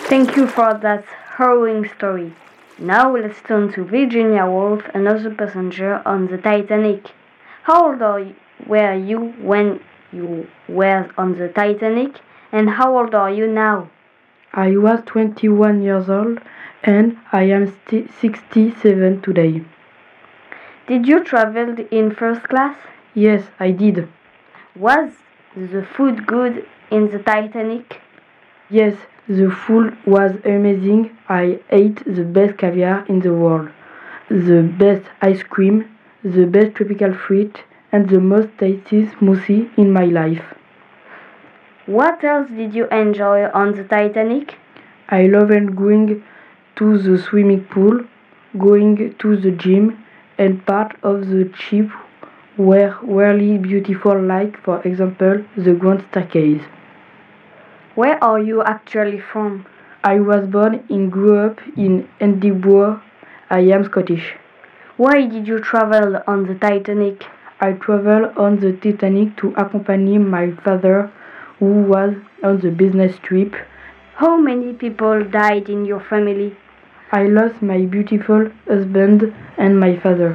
Thank you for that harrowing story. Now let's turn to Virginia Woolf, another passenger on the Titanic. How were you when you were on the Titanic, and how old are you now? I was 21 years old and I am 67 today. Did you travel in first class? Yes, I did. Was the food good in the Titanic? Yes, the food was amazing. I ate the best caviar in the world, the best ice cream, the best tropical fruit, and the most tasty smoothie in my life. What else did you enjoy on the Titanic? I loved going to the swimming pool, going to the gym, and part of the ship were really beautiful, like, for example, the Grand Staircase. Where are you actually from? I was born and grew up in Edinburgh. I am Scottish. Why did you travel on the Titanic? I traveled on the Titanic to accompany my father, who was on the business trip. How many people died in your family? I lost my beautiful husband and my father.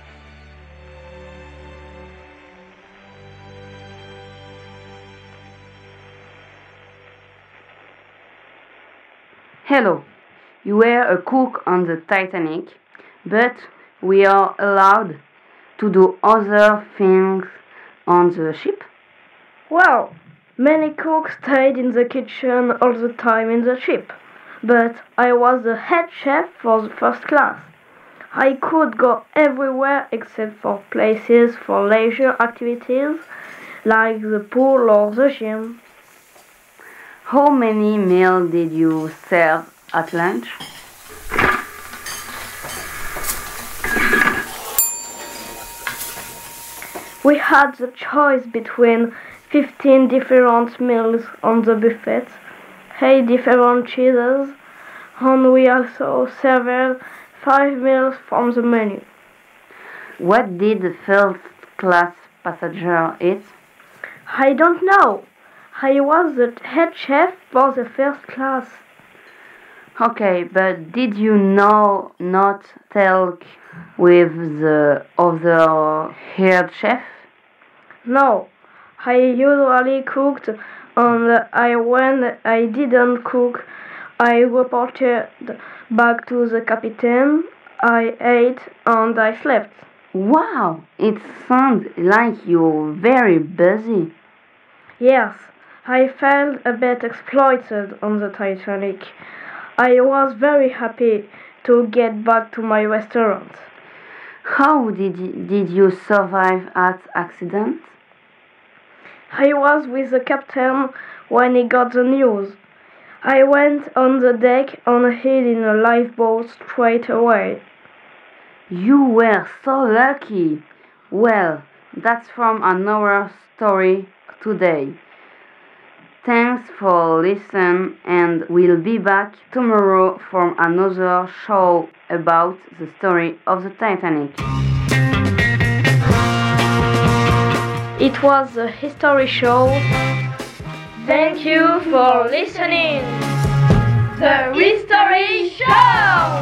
Hello, you were a cook on the Titanic, but we are allowed to do other things on the ship? Well, many cooks stayed in the kitchen all the time in the ship, but I was the head chef for the first class. I could go everywhere except for places for leisure activities like the pool or the gym. How many meals did you serve at lunch? We had the choice between 15 different meals on the buffet, 8 different cheeses, and we also served 5 meals from the menu. What did the first class passenger eat? I don't know. I was the head chef for the first class. Okay, but did you not talk with the other head chef? No, I usually cooked, and when I didn't cook, I reported back to the captain. I ate and I slept. Wow, it sounds like you're very busy. Yes, I felt a bit exploited on the Titanic. I was very happy to get back to my restaurant. How did you survive that accident? I was with the captain when he got the news. I went on the deck and hid in a lifeboat straight away. You were so lucky. Well, that's from another story today. Thanks for listening, and we'll be back tomorrow for another show about the story of the Titanic. It was a history show. Thank you for listening. The History Show!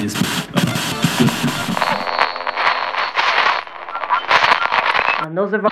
Another